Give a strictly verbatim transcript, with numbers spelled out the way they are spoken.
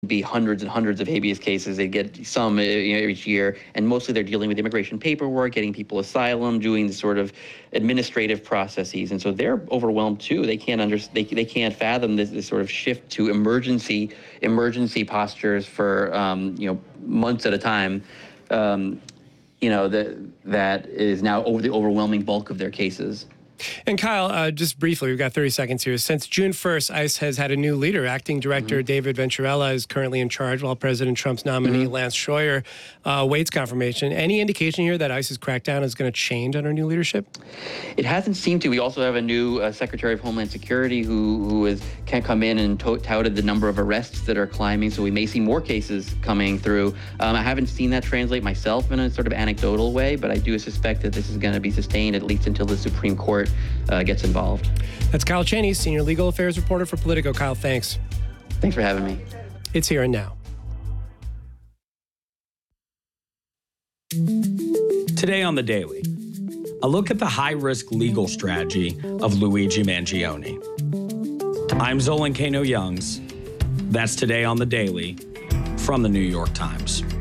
be hundreds and hundreds of habeas cases. They get some uh, you know, each year, and mostly they're dealing with immigration paperwork, getting people asylum, doing the sort of administrative processes, and so they're overwhelmed too. They can't under they, they can't fathom this, this sort of shift to emergency emergency postures for um, you know months at a time. Um, you know that that is now over the overwhelming bulk of their cases. And Kyle, uh, just briefly, we've got thirty seconds here. Since June first, ICE has had a new leader. Acting Director mm-hmm. David Venturella is currently in charge, while President Trump's nominee, mm-hmm. Lance Schroyer, uh, waits confirmation. Any indication here that ICE's crackdown is going to change under new leadership? It hasn't seemed to. We also have a new uh, Secretary of Homeland Security who, who is, can't come in and to- touted the number of arrests that are climbing, so we may see more cases coming through. Um, I haven't seen that translate myself in a sort of anecdotal way, but I do suspect that this is going to be sustained at least until the Supreme Court Uh, gets involved. That's Kyle Cheney, Senior Legal Affairs Reporter for Politico. Kyle, thanks. Thanks for having me. It's Here and Now. Today on The Daily, a look at the high-risk legal strategy of Luigi Mangione. I'm Zolan Kano Youngs. That's Today on The Daily from The New York Times.